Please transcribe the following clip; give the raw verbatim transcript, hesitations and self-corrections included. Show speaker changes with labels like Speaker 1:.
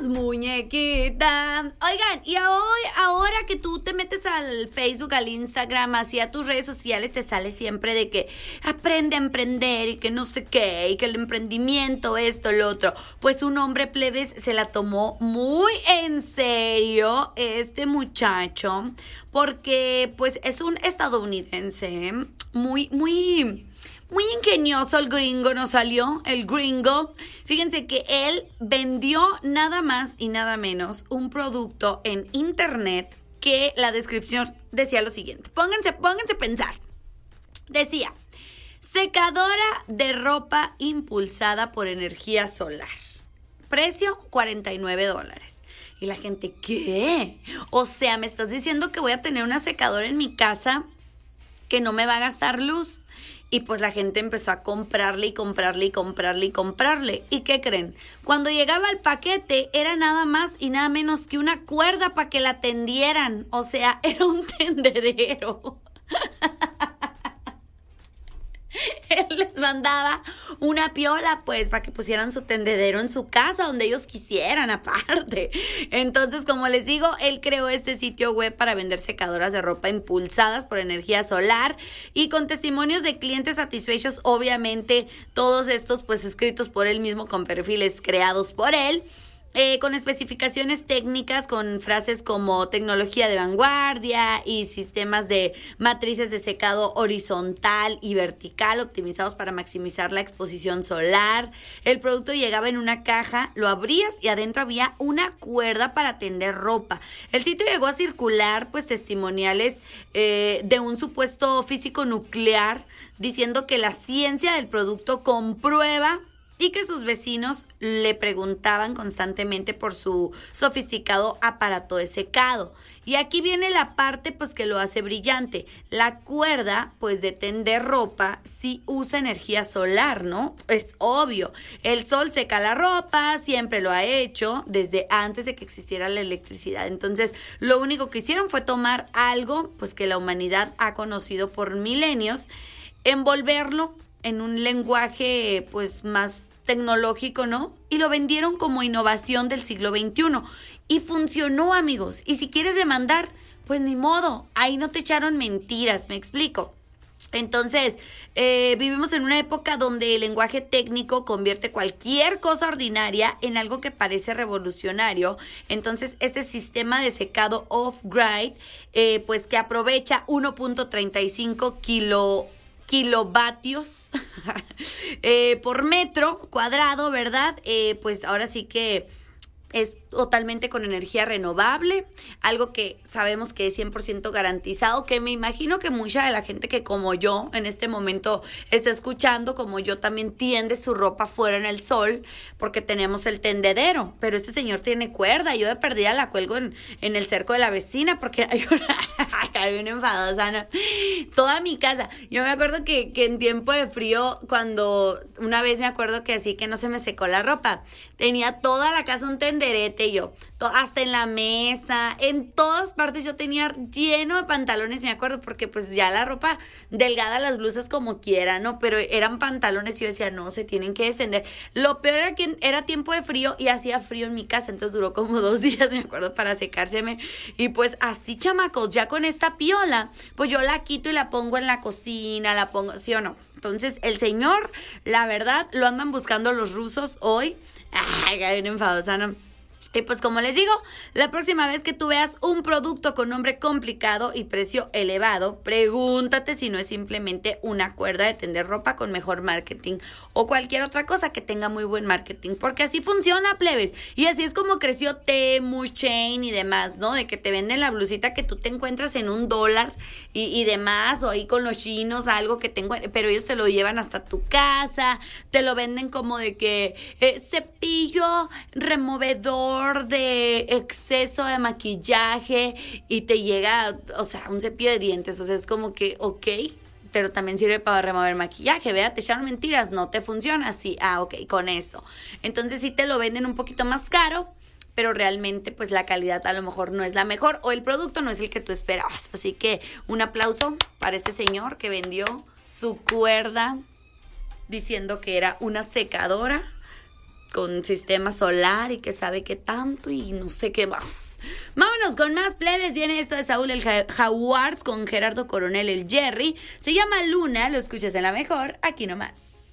Speaker 1: muñequita. Oigan, y hoy, ahora que tú te metes al Facebook, al Instagram, hacia tus redes sociales, te sale siempre de que aprende a emprender y que no sé qué, y que el emprendimiento, esto, lo otro. Pues un hombre, plebes, se la tomó muy en serio este muchacho, porque pues es un estadounidense muy, muy... Muy ingenioso el gringo nos salió, el gringo. Fíjense que él vendió nada más y nada menos un producto en internet que la descripción decía lo siguiente. Pónganse, pónganse a pensar. Decía, secadora de ropa impulsada por energía solar. Precio cuarenta y nueve dólares. Y la gente, ¿qué? O sea, ¿me estás diciendo que voy a tener una secadora en mi casa que no me va a gastar luz? Y pues la gente empezó a comprarle y comprarle y comprarle y comprarle. ¿Y qué creen? Cuando llegaba el paquete era nada más y nada menos que una cuerda para que la tendieran. O sea, era un tendedero. Él les mandaba una piola, pues, para que pusieran su tendedero en su casa, donde ellos quisieran, aparte. Entonces, como les digo, él creó este sitio web para vender secadoras de ropa impulsadas por energía solar y con testimonios de clientes satisfechos, obviamente, todos estos, pues, escritos por él mismo con perfiles creados por él. Eh, con especificaciones técnicas, con frases como tecnología de vanguardia y sistemas de matrices de secado horizontal y vertical optimizados para maximizar la exposición solar. El producto llegaba en una caja, lo abrías y adentro había una cuerda para tender ropa. El sitio llegó a circular pues testimoniales eh, de un supuesto físico nuclear diciendo que la ciencia del producto comprueba y que sus vecinos le preguntaban constantemente por su sofisticado aparato de secado. Y aquí viene la parte pues que lo hace brillante. La cuerda pues de tender ropa sí usa energía solar, ¿no? Es obvio. El sol seca la ropa, siempre lo ha hecho desde antes de que existiera la electricidad. Entonces lo único que hicieron fue tomar algo pues que la humanidad ha conocido por milenios, envolverlo en un lenguaje pues más tecnológico, ¿no? Y lo vendieron como innovación del siglo veintiuno. Y funcionó, amigos. Y si quieres demandar, pues ni modo. Ahí no te echaron mentiras, me explico. Entonces, eh, vivimos en una época donde el lenguaje técnico convierte cualquier cosa ordinaria en algo que parece revolucionario. Entonces, este sistema de secado off-grid, eh, pues que aprovecha uno punto treinta y cinco kilo kilovatios eh, por metro cuadrado, ¿verdad? Eh, pues ahora sí que es totalmente con energía renovable, algo que sabemos que es cien por ciento garantizado, que me imagino que mucha de la gente que como yo en este momento está escuchando, como yo también tiende su ropa fuera en el sol, porque tenemos el tendedero, pero este señor tiene cuerda, yo de perdida la cuelgo en, en el cerco de la vecina, porque hay una, hay una enfadosa, ¿no? Toda mi casa, yo me acuerdo que, que en tiempo de frío, cuando una vez me acuerdo que así que no se me secó la ropa, tenía toda la casa un tenderete, y yo, hasta en la mesa, en todas partes yo tenía lleno de pantalones, me acuerdo, porque pues ya la ropa delgada, las blusas como quiera, ¿no? Pero eran pantalones y yo decía, no, se tienen que descender. Lo peor era que era tiempo de frío y hacía frío en mi casa, entonces duró como dos días, me acuerdo, para secárseme. Y pues así, chamacos, ya con esta piola, pues yo la quito y la pongo en la cocina, la pongo, ¿sí o no? Entonces el señor, la verdad, lo andan buscando los rusos hoy. Ay, ya viene enfadosa, ¿no? Y pues como les digo, la próxima vez que tú veas un producto con nombre complicado y precio elevado, pregúntate si no es simplemente una cuerda de tender ropa con mejor marketing o cualquier otra cosa que tenga muy buen marketing, porque así funciona, plebes, y así es como creció Temu, Shein y demás, ¿no? De que te venden la blusita que tú te encuentras en un dólar y, y demás, o ahí con los chinos, algo que tengo, pero ellos te lo llevan hasta tu casa, te lo venden como de que eh, cepillo removedor de exceso de maquillaje y te llega, o sea, un cepillo de dientes, o sea, es como que, ok, pero también sirve para remover maquillaje, vea, te echaron mentiras, no te funciona, sí, ah, ok, con eso. Entonces sí te lo venden un poquito más caro, pero realmente pues la calidad a lo mejor no es la mejor o el producto no es el que tú esperabas. Así que un aplauso para este señor que vendió su cuerda diciendo que era una secadora con sistema solar y que sabe qué tanto y no sé qué más. Vámonos con más plebes. Viene esto de Saúl el Ja- Jaguars con Gerardo Coronel el Jerry. Se llama Luna, lo escuchas en la mejor, aquí nomás.